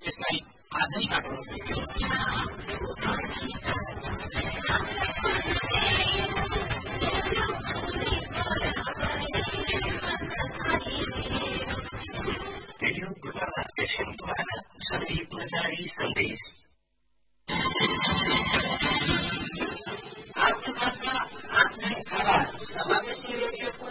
त्यसलाई आजै काटौँ। रेडियो गुरुवार एफएमद्वारा सन्दीपमा जारी सन्देश। आफ्नो भाषा आफ्नै खबर समावेशी रेडियोको